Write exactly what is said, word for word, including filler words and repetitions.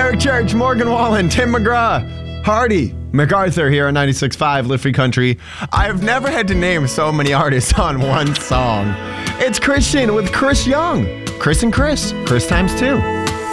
Eric Church, Morgan Wallen, Tim McGraw, Hardy, MacArthur here on ninety-six point five Lift Free Country. I've never had to name so many artists on one song. It's Christian with Chris Young. Chris and Chris. Chris times two.